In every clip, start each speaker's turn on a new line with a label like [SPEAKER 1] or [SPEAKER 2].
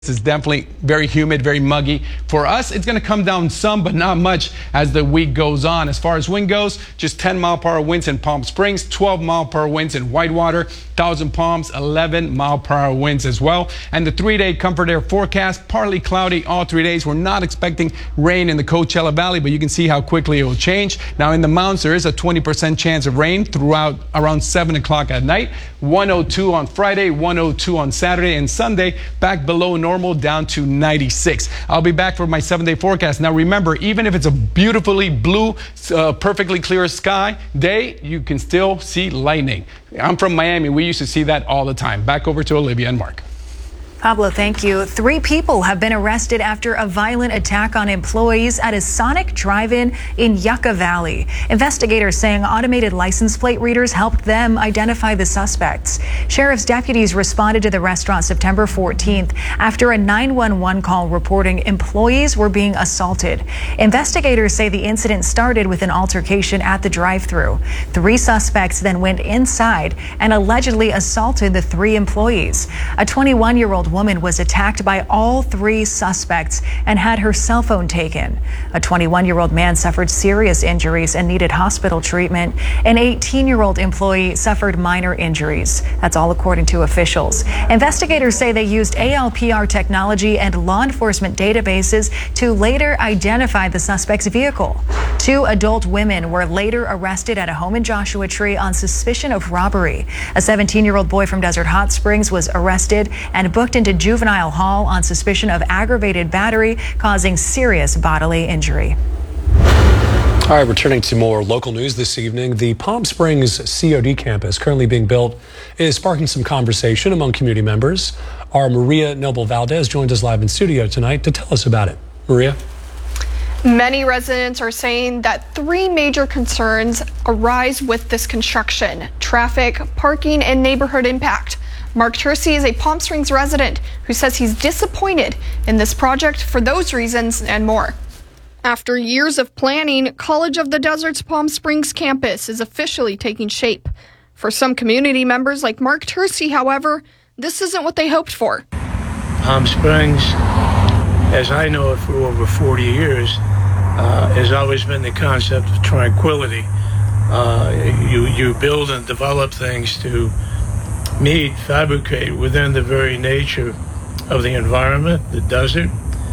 [SPEAKER 1] It's definitely very humid, very muggy. For us, it's going to come down some, but not much as the week goes on. As far as wind goes, just 10-mile-per-hour winds in Palm Springs, 12-mile-per-hour winds in Whitewater, Thousand Palms, 11-mile-per-hour winds as well. And the 3-day Comfort Air forecast, partly cloudy all 3 days. We're not expecting rain in the Coachella Valley, but you can see how quickly it will change. Now in the mountains, there is a 20% chance of rain throughout around 7 o'clock at night. 102 on Friday, 102 on Saturday, and Sunday back below normal down to 96. I'll be back for my 7-day forecast. Now remember, even if it's a beautifully blue, perfectly clear sky day, you can still see lightning. I'm from Miami. We used to see that all the time. Back over to Olivia and Mark.
[SPEAKER 2] Pablo, thank you. 3 people have been arrested after a violent attack on employees at a Sonic drive-in in Yucca Valley. Investigators saying automated license plate readers helped them identify the suspects. Sheriff's deputies responded to the restaurant September 14th after a 911 call reporting employees were being assaulted. Investigators say the incident started with an altercation at the drive-thru. 3 suspects then went inside and allegedly assaulted the 3 employees. A 21-year-old woman was attacked by all 3 suspects and had her cell phone taken. A 21-year-old man suffered serious injuries and needed hospital treatment. An 18-year-old employee suffered minor injuries. That's all according to officials. Investigators say they used ALPR technology and law enforcement databases to later identify the suspect's vehicle. 2 adult women were later arrested at a home in Joshua Tree on suspicion of robbery. A 17-year-old boy from Desert Hot Springs was arrested and booked into juvenile hall on suspicion of aggravated battery causing serious bodily injury.
[SPEAKER 3] All right, returning to more local news this evening, the Palm Springs COD campus currently being built is sparking some conversation among community members. Our Maria Noble Valdez joins us live in studio tonight to tell us about it. Maria?
[SPEAKER 4] Many residents are saying that 3 major concerns arise with this construction: traffic, parking, and neighborhood impact. Mark Tercy is a Palm Springs resident who says he's disappointed in this project for those reasons and more. After years of planning, College of the Desert's Palm Springs campus is officially taking shape. For some community members like Mark Tercy, however, this isn't what they hoped for.
[SPEAKER 5] Palm Springs, as I know it for over 40 years, has always been the concept of tranquility. You build and develop things to fabricate within the very nature of the environment, the desert,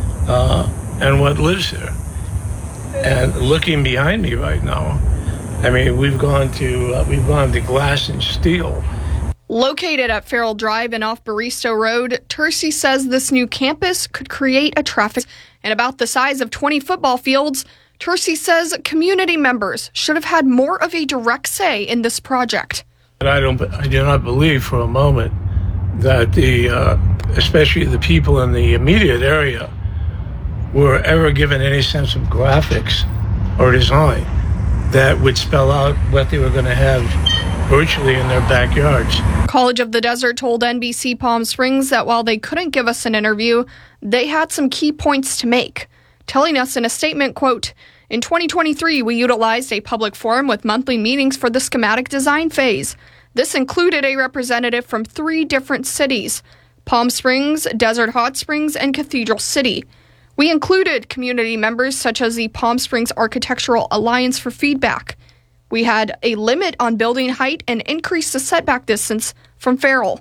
[SPEAKER 5] and what lives there. And looking behind me right now, I mean, we've gone to glass and steel.
[SPEAKER 4] Located at Farrell Drive and off Baristo Road, Tercy says this new campus could create a traffic and about the size of 20 football fields. Tercy says community members should have had more of a direct say in this project.
[SPEAKER 5] I do not believe for a moment that especially the people in the immediate area were ever given any sense of graphics or design that would spell out what they were going to have virtually in their backyards.
[SPEAKER 4] College of the Desert told NBC Palm Springs that while they couldn't give us an interview, they had some key points to make, telling us in a statement, quote, "In 2023, we utilized a public forum with monthly meetings for the schematic design phase. This included a representative from 3 different cities: Palm Springs, Desert Hot Springs, and Cathedral City. We included community members such as the Palm Springs Architectural Alliance for feedback. We had a limit on building height and increased the setback distance from Farrell."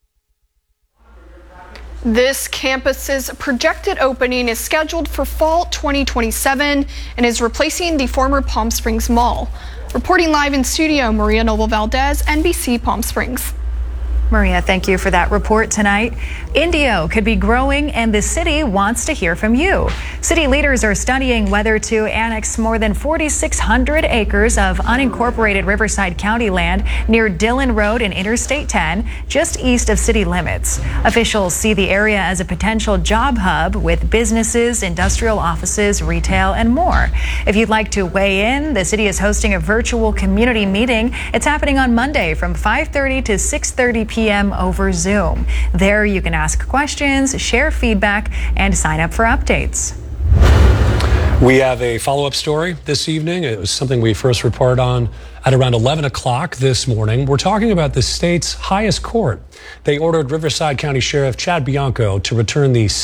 [SPEAKER 4] This campus's projected opening is scheduled for fall 2027 and is replacing the former Palm Springs Mall. Reporting live in studio, Maria Noble Valdez, NBC Palm Springs.
[SPEAKER 2] Maria, thank you for that report tonight. Indio could be growing and the city wants to hear from you. City leaders are studying whether to annex more than 4,600 acres of unincorporated Riverside County land near Dillon Road and Interstate 10, just east of city limits. Officials see the area as a potential job hub with businesses, industrial offices, retail, and more. If you'd like to weigh in, the city is hosting a virtual community meeting. It's happening on Monday from 5:30 to 6:30 p.m. over Zoom. There you can ask questions, share feedback, and sign up for updates.
[SPEAKER 3] We have a follow-up story this evening. It was something we first reported on at around 11 o'clock this morning. We're talking about the state's highest court. They ordered Riverside County Sheriff Chad Bianco to return the